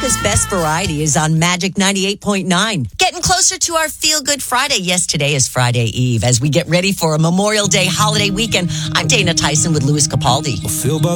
America's Best Variety is on Magic 98.9. Getting closer to our Feel Good Friday. Yes, today is Friday Eve. As we get ready for a Memorial Day holiday weekend, I'm Dana Tyson with Louis Capaldi.